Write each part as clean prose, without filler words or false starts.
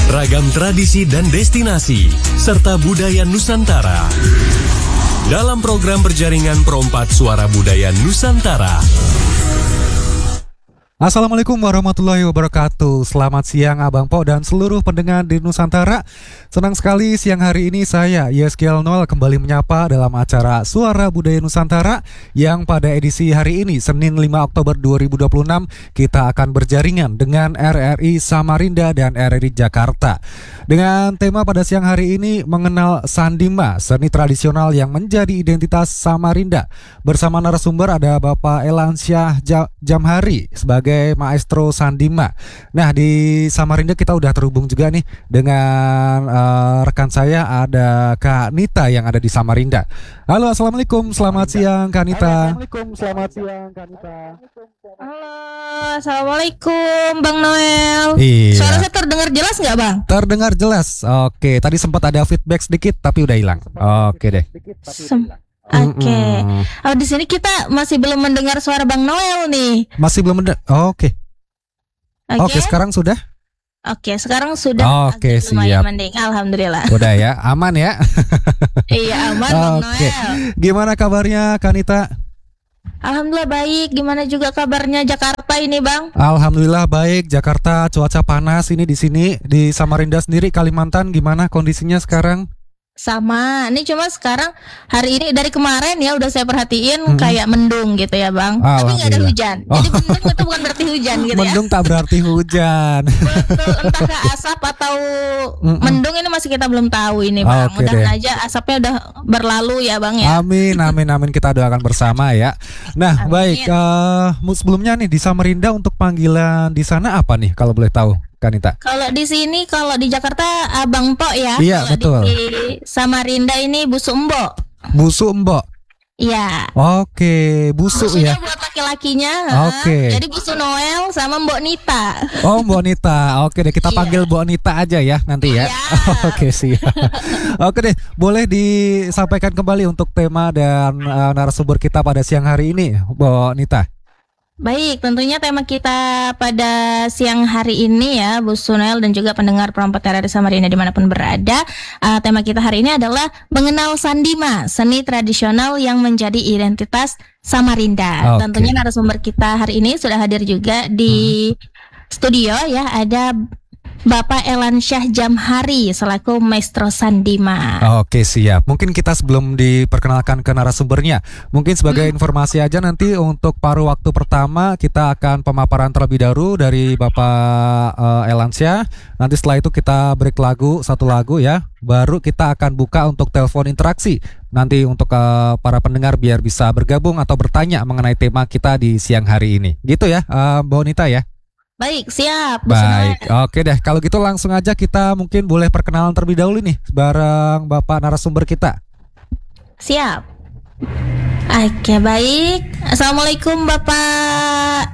ragam tradisi dan destinasi, serta budaya Nusantara. Dalam program berjaringan Perompak Suara Budaya Nusantara. Assalamualaikum warahmatullahi wabarakatuh. Selamat siang Abang Po dan seluruh pendengar di Nusantara. Senang sekali siang hari ini saya Yeskiel Noel kembali menyapa dalam acara Suara Budaya Nusantara yang pada edisi hari ini Senin 5 Oktober 2026 kita akan berjaringan dengan RRI Samarinda dan RRI Jakarta. Dengan tema pada siang hari ini mengenal Sandima, seni tradisional yang menjadi identitas Samarinda. Bersama narasumber ada Bapak Elansyah Jamhari sebagai Maestro Sandima. Nah, di Samarinda kita udah terhubung juga nih dengan rekan saya, ada Kak Nita yang ada di Samarinda. Halo, assalamualaikum, selamat siang Kak Nita. Assalamualaikum, selamat siang Kak Nita. Halo, assalamualaikum Bang Noel. Iya. Suara saya terdengar jelas nggak Bang? Terdengar jelas. Oke, tadi sempat ada feedback sedikit tapi udah hilang. Oke deh. Oke. Oh, di sini kita masih belum mendengar suara Bang Noel nih. Masih belum ada. Oke, sekarang sudah? Oke, sekarang sudah. Oke, agak lumayan siap. mending. Alhamdulillah. Udah ya, aman ya. Iya, aman Bang Oke. Noel. Gimana kabarnya Kak Nita? Alhamdulillah baik. Gimana juga kabarnya Jakarta ini, Bang? Alhamdulillah baik. Jakarta cuaca panas ini di sini. Di Samarinda sendiri Kalimantan gimana kondisinya sekarang? Sama, ini cuma sekarang hari ini dari kemarin ya udah saya perhatiin kayak mendung gitu ya Bang. Tapi nggak ada hujan. Jadi mendung itu bukan berarti hujan gitu ya. Mendung tak berarti hujan. Betul, entah asap atau mendung ini masih kita belum tahu ini Bang. Oke Mudah-mudahan aja asapnya udah berlalu ya Bang ya. Amin, amin, amin, kita doakan bersama ya. Nah, Amin. baik. Sebelumnya nih di Samarinda untuk panggilan di sana apa nih kalau boleh tahu, Kanita? Kalau di sini, kalau di Jakarta Abang Po ya. Iya, Kalau betul. Di Samarinda ini Busuk Mbok. Busuk Mbok. Iya. Oke, busuk Busuknya ya. buat laki-lakinya. Oke. Jadi Busuk Noel sama Mbok Nita. Oh, Mbok Nita. Oke deh, kita Iya. panggil Mbok Nita aja ya nanti ya. Iya. Oke, siap. Oke deh, boleh disampaikan kembali untuk tema dan narasumber kita pada siang hari ini, Mbok Nita. Baik, tentunya tema kita pada siang hari ini ya, Bu Sunel dan juga pendengar Perompak RRI Samarinda dimanapun berada. Tema kita hari ini adalah mengenal Sandima, seni tradisional yang menjadi identitas Samarinda. Oke. Tentunya narasumber kita hari ini sudah hadir juga di studio ya, ada Bapak Elansyah Jamhari selaku Maestro Sandima. Oke, siap. Mungkin kita sebelum diperkenalkan ke narasumbernya, mungkin sebagai informasi aja nanti untuk paruh waktu pertama kita akan pemaparan terlebih dahulu dari Bapak Elansyah. Nanti setelah itu kita break satu lagu ya. Baru kita akan buka untuk telepon interaksi nanti untuk para pendengar biar bisa bergabung atau bertanya mengenai tema kita di siang hari ini. Gitu ya, Mbak Nita ya. Baik, siap. Bu Baik, Sunel. oke deh. Kalau gitu langsung aja kita mungkin boleh perkenalan terlebih dahulu nih bareng Bapak narasumber kita. Siap. Oke, baik. Assalamualaikum Bapak.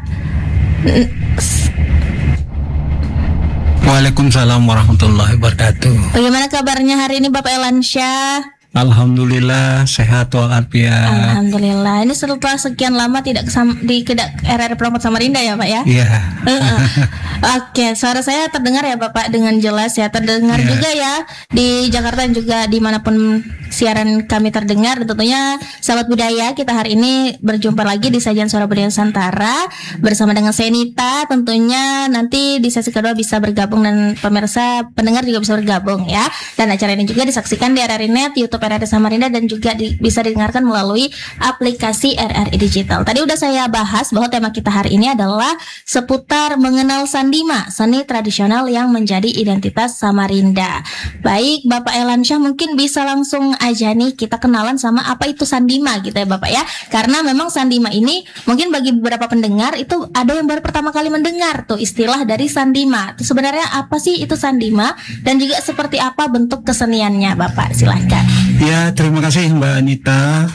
Waalaikumsalam warahmatullahi wabarakatuh. Bagaimana kabarnya hari ini Bapak Elansyah? Alhamdulillah sehat walafiat. Alhamdulillah. Ini setelah sekian lama tidak di RRI Perompak Samarinda ya Pak ya? Iya. Oke, suara saya terdengar ya Bapak dengan jelas ya. Terdengar Iya. juga ya di Jakarta dan juga dimanapun siaran kami terdengar. Dan tentunya sahabat budaya, kita hari ini berjumpa lagi di Sajian Suara Budaya Nusantara bersama dengan Senita. Tentunya nanti di sesi kedua bisa bergabung dan pemirsa pendengar juga bisa bergabung ya. Dan acara ini juga disaksikan di RRI Net, YouTube RRI Samarinda dan juga bisa didengarkan melalui aplikasi RRI Digital. Tadi udah saya bahas bahwa tema kita hari ini adalah seputar mengenal Sandima, seni tradisional yang menjadi identitas Samarinda. Baik, Bapak Elansyah mungkin bisa langsung aja nih kita kenalan sama apa itu Sandima gitu ya Bapak ya. Karena memang Sandima ini mungkin bagi beberapa pendengar itu ada yang baru pertama kali mendengar tuh istilah dari Sandima. Sebenarnya apa sih itu Sandima dan juga seperti apa bentuk keseniannya Bapak? Silahkan. Ya, terima kasih Mbak Anita.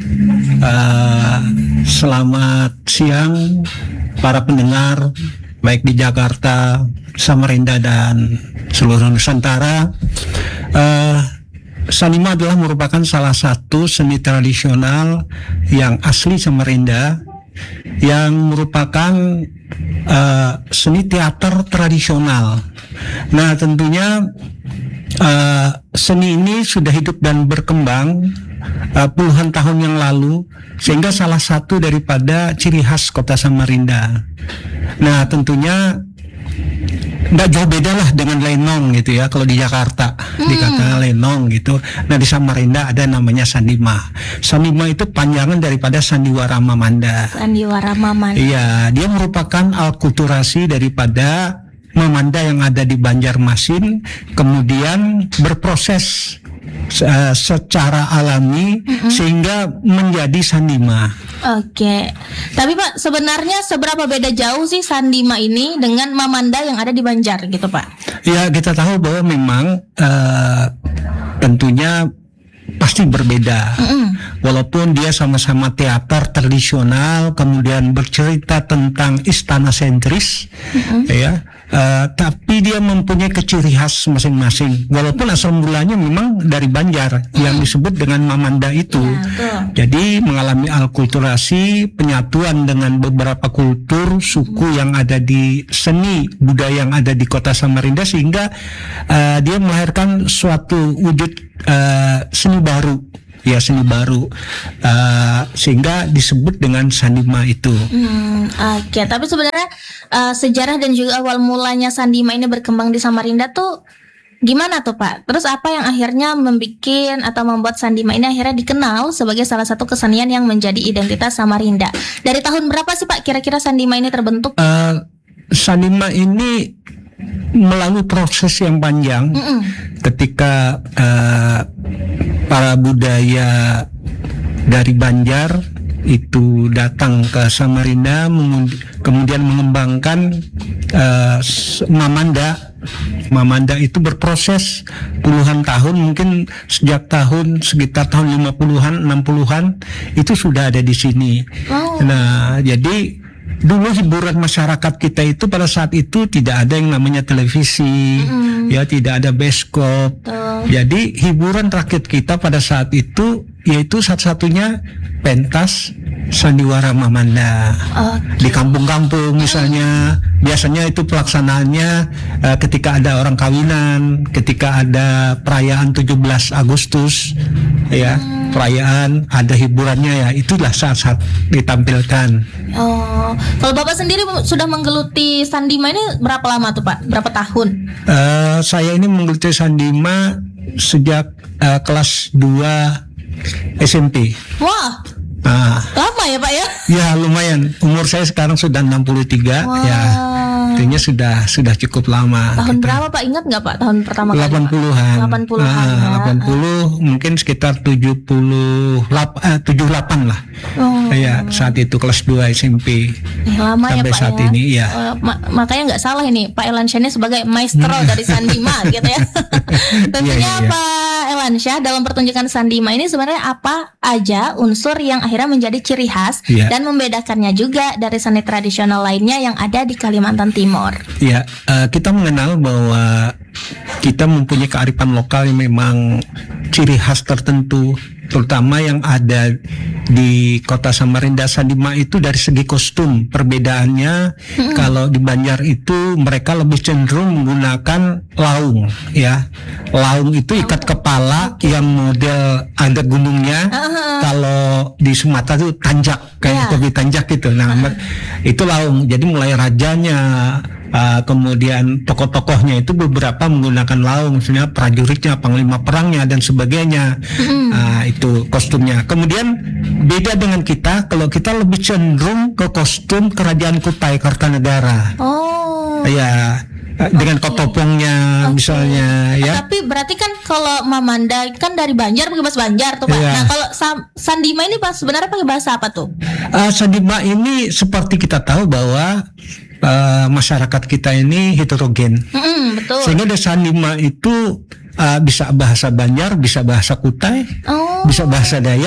Selamat siang para pendengar baik di Jakarta, Samarinda dan seluruh Nusantara. Sandima adalah merupakan salah satu seni tradisional yang asli Samarinda, yang merupakan seni teater tradisional Nah tentunya seni ini sudah hidup dan berkembang puluhan tahun yang lalu, sehingga salah satu daripada ciri khas Kota Samarinda. Nah tentunya nggak jauh beda lah dengan lenong gitu ya. Kalau di Jakarta dikatakan lenong gitu. Nah di Samarinda ada namanya sandima. Sandima itu panjangan daripada sandiwara Mamanda. Sandiwara Mamanda. Iya, dia merupakan alkulturasi daripada Mamanda yang ada di Banjarmasin, kemudian berproses secara alami sehingga menjadi sandima. Oke. Tapi Pak, sebenarnya seberapa beda jauh sih sandima ini dengan Mamanda yang ada di Banjar gitu Pak? Ya, kita tahu bahwa memang tentunya pasti berbeda. Walaupun dia sama-sama teater tradisional, kemudian bercerita tentang istana sentris, ya. Tapi dia mempunyai keciri khas masing-masing. Walaupun asal mulanya memang dari Banjar yang disebut dengan Mamanda itu. Jadi mengalami alkulturasi, penyatuan dengan beberapa kultur suku yang ada di seni budaya yang ada di Kota Samarinda, sehingga dia melahirkan suatu wujud seni baru. Ya, seni baru, sehingga disebut dengan sandima itu. Oke, tapi sebenarnya sejarah dan juga awal mulanya sandima ini berkembang di Samarinda tuh gimana tuh Pak? Terus apa yang akhirnya membuat sandima ini akhirnya dikenal sebagai salah satu kesenian yang menjadi identitas Samarinda? Dari tahun berapa sih Pak kira-kira sandima ini terbentuk? Sandima ini melalui proses yang panjang ketika para budaya dari Banjar itu datang ke Samarinda, kemudian mengembangkan Mamanda. Mamanda itu berproses puluhan tahun, mungkin sejak sekitar tahun 50-an, 60-an itu sudah ada di sini. Nah, jadi dulu hiburan masyarakat kita itu pada saat itu tidak ada yang namanya televisi, ya tidak ada bioskop. Jadi hiburan rakyat kita pada saat itu yaitu satu-satunya pentas sandiwara Mamanda. Di kampung-kampung misalnya, biasanya itu pelaksanaannya ketika ada orang kawinan, ketika ada perayaan 17 Agustus, ya perayaan ada hiburannya, ya itulah saat-saat ditampilkan. Kalau Bapak sendiri sudah menggeluti sandima ini berapa lama tuh Pak? Berapa tahun? Saya ini menggeluti sandima sejak kelas 2 SMP. Wah, lama ya Pak ya? Ya lumayan. Umur saya sekarang sudah 63. Ya, artinya sudah cukup lama. Tahun berapa Pak? Ingat nggak Pak? Tahun pertama kali? 80-an. 80-an. 80 mungkin sekitar 78 lah. Ya, saat itu kelas 2 SMP. Lama sampai ya Pak saat ya? ini ya. Makanya nggak salah ini Pak Elansyah ini sebagai maestro dari sandima gitu ya. Tentunya Pak Elansyah dalam pertunjukan sandima ini sebenarnya apa aja unsur yang akhirnya menjadi ciri khas dan membedakannya juga dari seni tradisional lainnya yang ada di Kalimantan Timur? Ya, kita mengenal bahwa kita mempunyai kearifan lokal yang memang ciri khas tertentu, terutama yang ada di Kota Samarinda. Sandima itu dari segi kostum perbedaannya, kalau di Banjar itu mereka lebih cenderung menggunakan laung, ya. Laung itu ikat kepala yang model ada gunungnya. Kalau di Sumatera itu tanjak, kayak topi tanjak gitu. Nah, itu laung. Jadi mulai rajanya, kemudian tokoh-tokohnya itu beberapa menggunakan laung, misalnya prajuritnya, panglima perangnya dan sebagainya. Itu kostumnya. Kemudian beda dengan kita, kalau kita lebih cenderung ke kostum kerajaan Kutai Kartanegara. Ya, dengan kotopongnya misalnya, ya. Tapi berarti kan kalau Mamanda kan dari Banjar, pakai bahasa Banjar tuh Pak. Nah, kalau sandima ini Pak sebenarnya pakai bahasa apa tuh? Sandima ini seperti kita tahu bahwa masyarakat kita ini heterogen. Betul. Sehingga dari sandima itu bisa bahasa Banjar, bisa bahasa Kutai, bisa bahasa Dayak,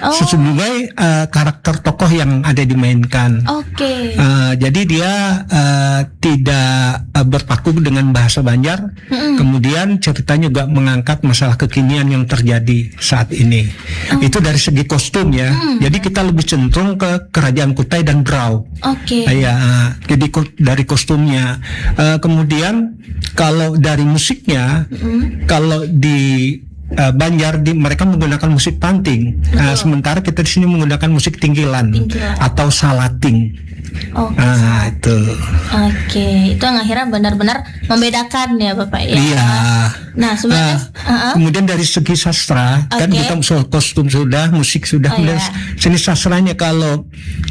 sesuai karakter tokoh yang ada dimainkan. Oke. Jadi dia tidak berpaku dengan bahasa Banjar. Kemudian ceritanya juga mengangkat masalah kekinian yang terjadi saat ini. Itu dari segi kostum ya. Jadi kita lebih cenderung ke kerajaan Kutai dan Brau. Oke. Ya, jadi dari kostumnya. Kemudian kalau dari musiknya, kalau di Banjar mereka menggunakan musik panting. Sementara kita di sini menggunakan musik tinggilan atau salating. Itu. Oke, itu yang akhirnya benar-benar membedakan ya Bapak ya. Iya. Nah, sebenarnya kemudian dari segi sastra kan kita soal kostum sudah, musik sudah, kemudian seni sastranya kalau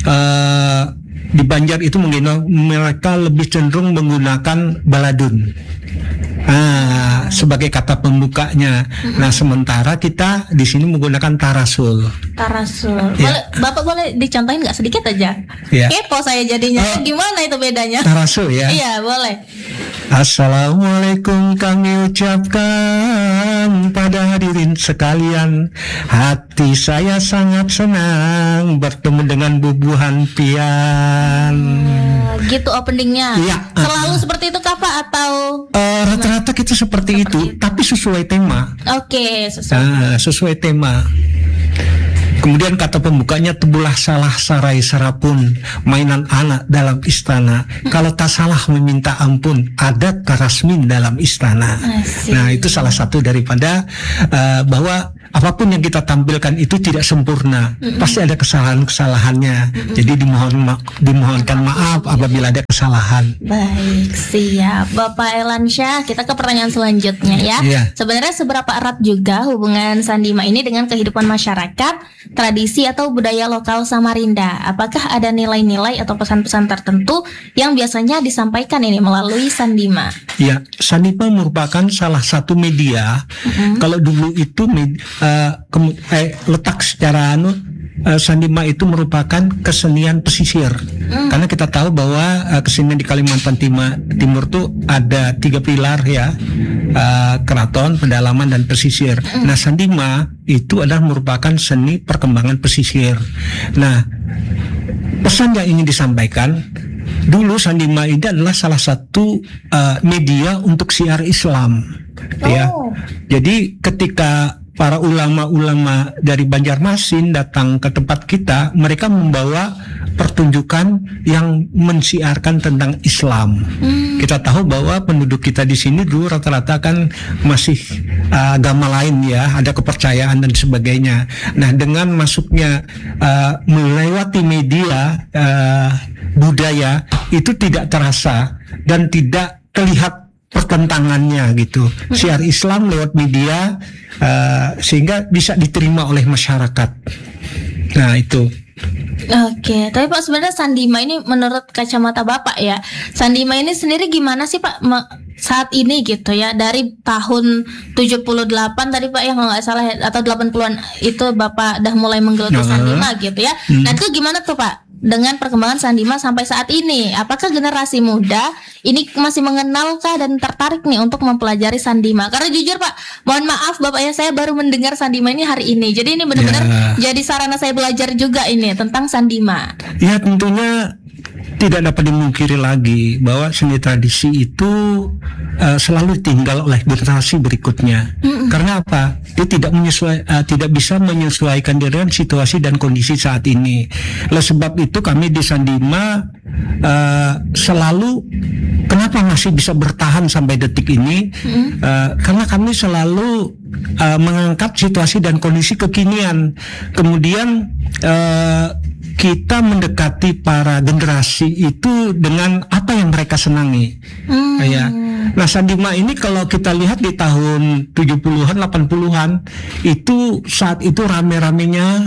di Banjar itu mereka lebih cenderung menggunakan baladun. Sebagai kata pembukanya. Nah, sementara kita di sini menggunakan tarasul. Tarasul. Ya. Bapak boleh dicontohin nggak sedikit aja? Ya. Kepo saya jadinya. Gimana itu bedanya? Tarasul ya. Iya, boleh. Assalamualaikum kami ucapkan pada hadirin sekalian. Hati saya sangat senang bertemu dengan bubuhan pian. Gitu openingnya. Iya. Selalu seperti itu kah Pak atau? Rata-rata kita seperti itu, tapi sesuai tema. Oke, sesuai. Sesuai tema. Kemudian kata pembukanya, tebulah salah sarai serapun, mainan anak dalam istana. Kalau tak salah meminta ampun, ada karasmin dalam istana. Nah, itu salah satu daripada bahwa apapun yang kita tampilkan itu tidak sempurna. Pasti ada kesalahan-kesalahannya. Jadi dimohonkan maaf apabila ada kesalahan. Baik, siap. Bapak Elansyah, kita ke pertanyaan selanjutnya ya. Sebenarnya seberapa erat juga hubungan Sandima ini dengan kehidupan masyarakat, tradisi atau budaya lokal Samarinda? Apakah ada nilai-nilai atau pesan-pesan tertentu yang biasanya disampaikan ini melalui Sandima? Ya, Sandima merupakan salah satu media. Kalau dulu itu letak secara Sandima itu merupakan kesenian pesisir. Karena kita tahu bahwa kesenian di Kalimantan Timur itu ada 3 pilar ya, keraton, pedalaman, dan pesisir. Nah, Sandima itu adalah merupakan seni perkembangan pesisir. Nah, pesan yang ingin disampaikan, dulu Sandima ini adalah salah satu media untuk siar Islam. Ya. Jadi ketika para ulama-ulama dari Banjarmasin datang ke tempat kita, mereka membawa pertunjukan yang mensiarkan tentang Islam. Kita tahu bahwa penduduk kita di sini dulu rata-rata kan masih agama lain ya, ada kepercayaan dan sebagainya. Nah, dengan masuknya melewati media budaya itu tidak terasa dan tidak terlihat pertentangannya gitu. Siar Islam lewat media sehingga bisa diterima oleh masyarakat. Nah, itu. Oke, tapi Pak sebenarnya Sandima ini menurut kacamata Bapak ya, Sandima ini sendiri gimana sih Pak saat ini gitu ya, dari tahun 78 tadi Pak ya kalau nggak salah atau 80-an itu Bapak udah mulai menggeluti Sandima gitu ya. Nah, itu gimana tuh Pak dengan perkembangan Sandima sampai saat ini? Apakah generasi muda ini masih mengenalkah dan tertarik nih untuk mempelajari Sandima? Karena jujur Pak, mohon maaf Bapak ya, saya baru mendengar Sandima ini hari ini. Jadi ini benar-benar jadi sarana saya belajar juga ini tentang Sandima. Ya, tentunya tidak dapat dimungkiri lagi bahwa seni tradisi itu selalu tinggal oleh generasi berikutnya. Karena apa? Dia tidak bisa menyesuaikan dengan situasi dan kondisi saat ini. Oleh sebab itu kami di Sandima selalu, kenapa masih bisa bertahan sampai detik ini? Karena kami selalu mengangkat situasi dan kondisi kekinian. Kemudian kita mendekati para generasi itu dengan apa yang mereka senangi. Ya. Nah, Sandima ini kalau kita lihat di tahun 70-an, 80-an itu saat itu rame-ramenya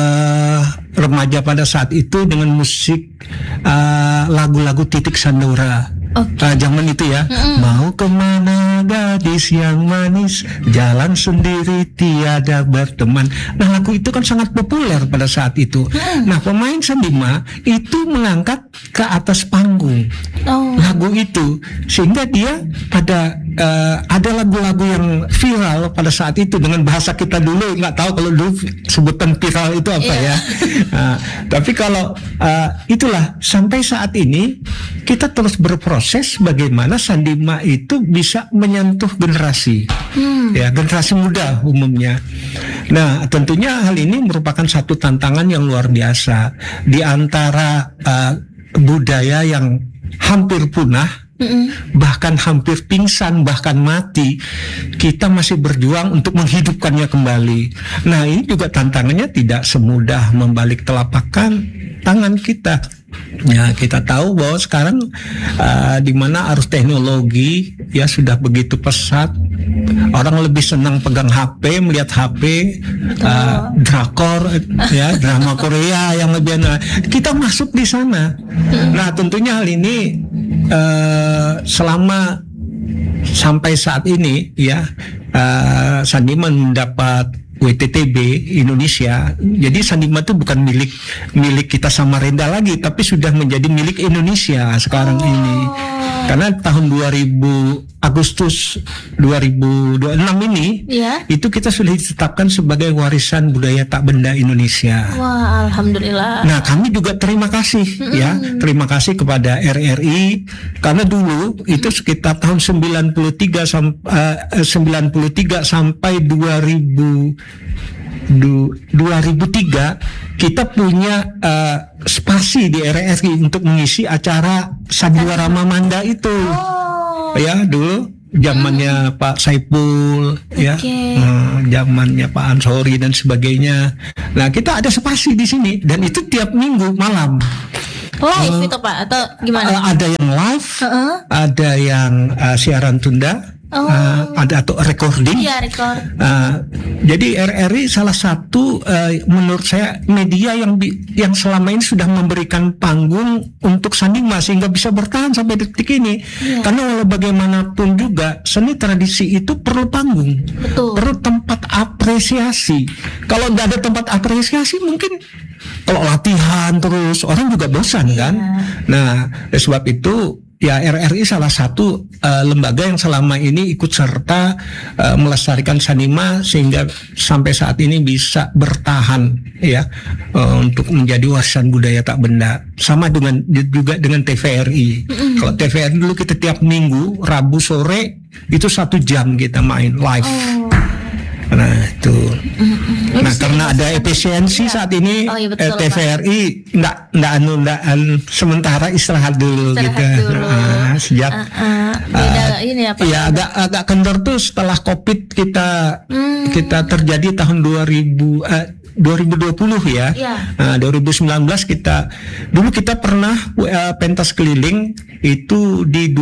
remaja pada saat itu dengan musik lagu-lagu Titik Sandora. Zaman itu ya, mau kemana gadis yang manis, jalan sendiri tiada berteman. Nah, lagu itu kan sangat populer pada saat itu. Nah, pemain Sandima itu mengangkat ke atas panggung lagu itu, sehingga dia ada lagu-lagu yang viral pada saat itu dengan bahasa kita dulu, nggak tahu kalau dulu sebutan viral itu apa ya. Nah, tapi kalau itulah sampai saat ini kita terus berproses bagaimana Sandima itu bisa menyentuh generasi, ya generasi muda umumnya. Nah, tentunya hal ini merupakan satu tantangan yang luar biasa di antara budaya yang hampir punah, bahkan hampir pingsan, bahkan mati. Kita masih berjuang untuk menghidupkannya kembali. Nah, ini juga tantangannya tidak semudah membalik telapak tangan kita. Ya, kita tahu bahwa sekarang di mana arus teknologi ya sudah begitu pesat, orang lebih senang pegang HP, melihat HP, drakor, ya drama Korea yang lebih kita masuk di sana. Nah, tentunya hal ini selama sampai saat ini ya Sandima mendapat WTTB Indonesia. Jadi Sandima itu bukan milik kita Samarinda lagi, tapi sudah menjadi milik Indonesia sekarang ini. Karena tahun 2000 Agustus 2026 ini itu kita sudah ditetapkan sebagai warisan budaya tak benda Indonesia. Wah, alhamdulillah. Nah, kami juga terima kasih ya, terima kasih kepada RRI karena dulu itu sekitar tahun 93 sampai 2003 kita punya spasi di RRI untuk mengisi acara Sandiwara Mamanda itu. Ya, dulu zamannya Pak Saipul, ya, zamannya Pak Ansori dan sebagainya. Nah, kita ada spasi di sini dan itu tiap minggu malam. Live itu Pak atau gimana? Ada yang live, ada yang siaran tunda. Ada atau recording. Iya, record. Jadi RRI salah satu menurut saya media yang selama ini sudah memberikan panggung untuk Sandima sehingga bisa bertahan sampai detik ini. Karena walau bagaimanapun juga seni tradisi itu perlu panggung, perlu tempat apresiasi. Kalau nggak ada tempat apresiasi mungkin kalau latihan terus orang juga bosan kan. Nah, sebab itu ya RRI salah satu lembaga yang selama ini ikut serta melestarikan Sandima sehingga sampai saat ini bisa bertahan ya untuk menjadi warisan budaya tak benda. Sama juga dengan TVRI. Kalau TVRI dulu kita tiap minggu Rabu sore itu 1 jam kita main live. Nah itu, nah karena ada efisiensi saat ini TVRI nggak sementara istirahat dulu gitu. Sejak beda ini apa? Ya agak kendor tuh setelah COVID kita terjadi tahun 2020 ya. 2019 dulu kita pernah pentas keliling itu di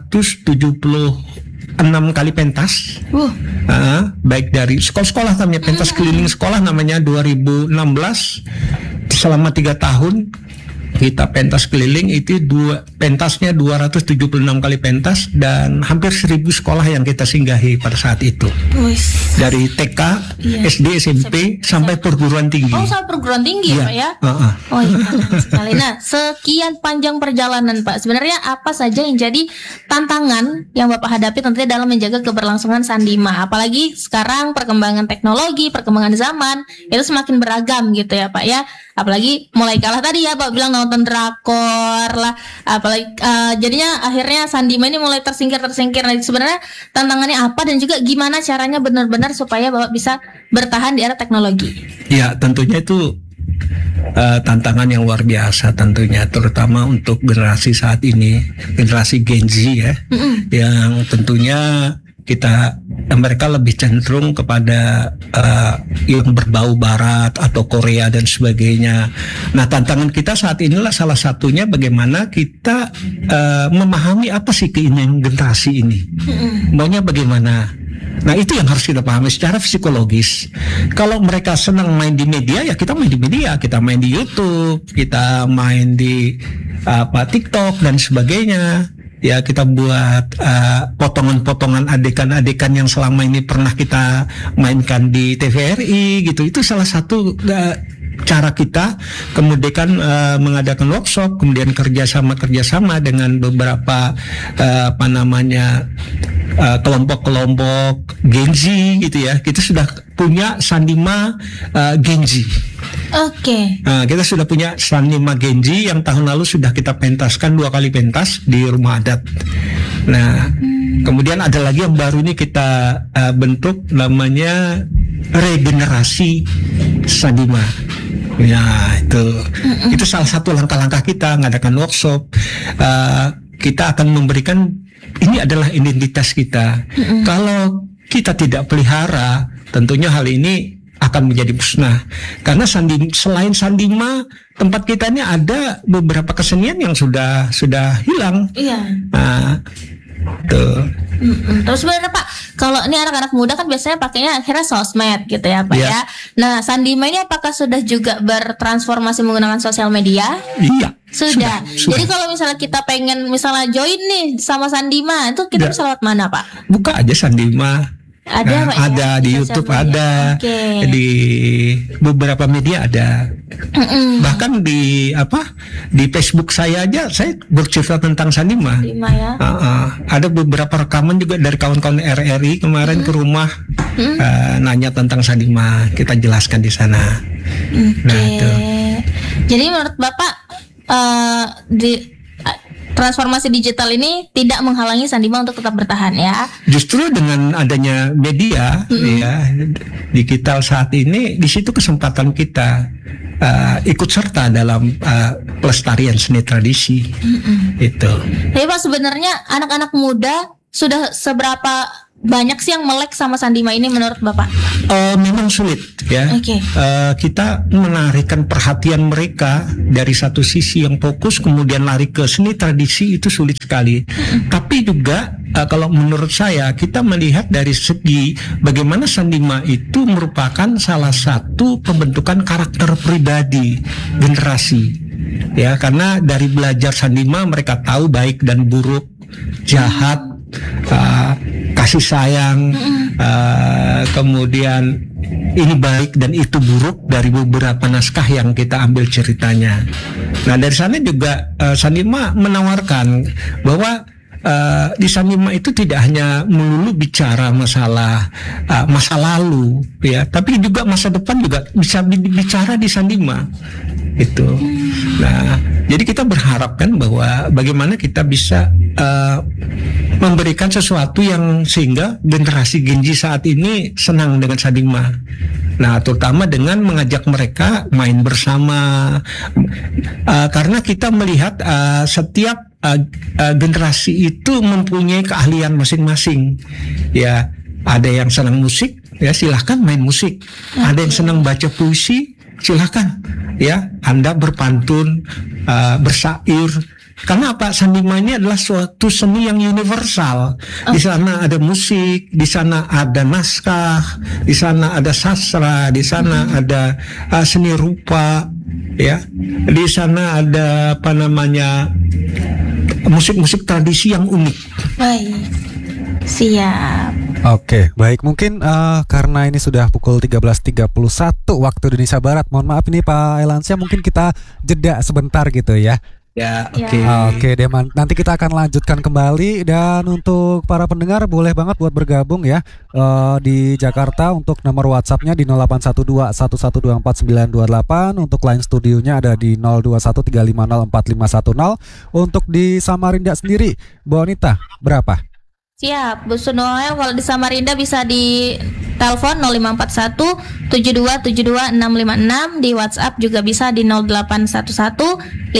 276 kali pentas, baik dari sekolah-sekolah namanya pentas keliling sekolah namanya 2016 selama 3 tahun kita pentas keliling itu pentasnya 276 kali pentas dan hampir 1000 sekolah yang kita singgahi pada saat itu. Dari TK, SD, SMP sampai perguruan tinggi. Oh, sampai perguruan tinggi ya, Pak ya? Oh iya, sekali. Nah, sekian panjang perjalanan Pak, sebenarnya apa saja yang jadi tantangan yang Bapak hadapi tentunya dalam menjaga keberlangsungan Sandima? Apalagi sekarang perkembangan teknologi, perkembangan zaman itu semakin beragam gitu ya Pak ya. Apalagi mulai kalah tadi ya Pak bilang nonton drakor lah, apalagi jadinya akhirnya Sandima ini mulai tersingkir. Nah, sebenarnya tantangannya apa dan juga gimana caranya benar-benar supaya Bapak bisa bertahan di era teknologi? Ya, tentunya itu tantangan yang luar biasa tentunya, terutama untuk generasi saat ini, generasi Gen Z ya, yang tentunya mereka lebih cenderung kepada yang berbau barat atau Korea dan sebagainya. Nah, tantangan kita saat inilah salah satunya bagaimana kita memahami apa sih keinginan generasi ini, maunya bagaimana. Nah, itu yang harus kita pahami secara psikologis. Kalau mereka senang main di media, ya kita main di media, kita main di YouTube, kita main di TikTok dan sebagainya. Ya, kita buat potongan-potongan adegan-adegan yang selama ini pernah kita mainkan di TVRI gitu. Itu salah satu cara kita kemudian mengadakan workshop, kemudian kerjasama dengan beberapa kelompok-kelompok Gen Z gitu ya. Kita sudah punya Sandima Gen Z. Oke. Nah, kita sudah punya Sandima Gen Z yang tahun lalu sudah kita pentaskan 2 kali pentas di rumah adat. Nah, kemudian ada lagi yang baru ini kita bentuk, namanya regenerasi Sandima. Ya, itu salah satu langkah-langkah kita mengadakan workshop. Kita akan memberikan, ini adalah identitas kita. Kalau kita tidak pelihara, tentunya hal ini akan menjadi musnah. Karena selain Sandima, tempat kita ini ada beberapa kesenian yang sudah hilang. Iya. Nah, tuh. Terus sebenarnya Pak, kalau ini anak-anak muda kan biasanya pakainya akhirnya sosmed gitu ya Pak ya. Nah, Sandima ini apakah sudah juga bertransformasi menggunakan sosial media? Iya. Sudah. Jadi kalau misalnya kita pengen misalnya join nih sama Sandima, itu kita bisa lewat mana Pak? Buka aja Sandima. Ada Pak, ada ya? di YouTube ada, di beberapa media ada. Bahkan di Facebook saya aja saya bercerita tentang Sandima. Ya? Ada beberapa rekaman juga dari kawan-kawan RRI kemarin ke rumah nanya tentang Sandima, kita jelaskan di sana. Nah, itu. Jadi menurut Bapak transformasi digital ini tidak menghalangi Sandima untuk tetap bertahan ya? Justru dengan adanya media ya digital saat ini, di situ kesempatan kita ikut serta dalam pelestarian seni tradisi. Itu. Tapi Pak, sebenarnya anak-anak muda sudah seberapa banyak sih yang melek sama Sandima ini menurut Bapak? Memang sulit ya. Kita menarikkan perhatian mereka dari satu sisi yang fokus kemudian lari ke seni tradisi itu sulit sekali. Tapi juga kalau menurut saya kita melihat dari segi bagaimana Sandima itu merupakan salah satu pembentukan karakter pribadi generasi. Ya, karena dari belajar Sandima mereka tahu baik dan buruk, jahat, kasih sayang, kemudian ini baik dan itu buruk dari beberapa naskah yang kita ambil ceritanya. Nah, dari sana juga Sandima menawarkan bahwa di Sandima itu tidak hanya melulu bicara masalah masa lalu ya, tapi juga masa depan juga bisa bicara di Sandima itu. Nah, jadi kita berharapkan bahwa bagaimana kita bisa memberikan sesuatu yang sehingga generasi Gen Z saat ini senang dengan Sandima. Nah, terutama dengan mengajak mereka main bersama, karena kita melihat setiap generasi itu mempunyai keahlian masing-masing. Ya, ada yang senang musik, ya silahkan main musik. Ada yang senang baca puisi, silahkan ya Anda berpantun, bersair. Karena apa? Sandima ini adalah suatu seni yang universal. Di sana ada musik, di sana ada naskah, di sana ada sastra, di sana ada seni rupa, ya. Di sana ada musik-musik tradisi yang unik. Baik, siap. Oke, baik. Mungkin karena ini sudah pukul 13.31 waktu Indonesia Barat. Mohon maaf ini Pak Elansia, mungkin kita jeda sebentar gitu ya. Ya, oke. Oke, Deman. Nanti kita akan lanjutkan kembali, dan untuk para pendengar boleh banget buat bergabung ya di Jakarta untuk nomor WhatsApp-nya di 081211249928. Untuk line studionya ada di 0213504510. Untuk di Samarinda sendiri, Bu Anita, berapa? Siap, Bu Sunoel, kalau di Samarinda bisa di telepon 0541 7272 656, di WhatsApp juga bisa di 0811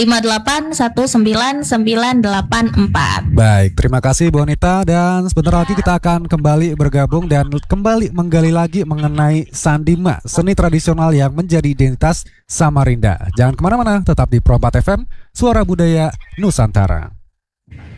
581994. Baik, terima kasih Bu Anita, dan sebentar lagi kita akan kembali bergabung dan kembali menggali lagi mengenai Sandima, seni tradisional yang menjadi identitas Samarinda. Jangan kemana-mana, tetap di Pro 4 FM, Suara Budaya Nusantara.